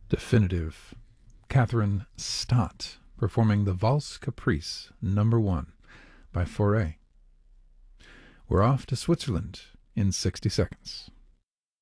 Definitive. Catherine Stott performing the Valse Caprice No. 1 by Fauré. We're off to Switzerland in 60 seconds.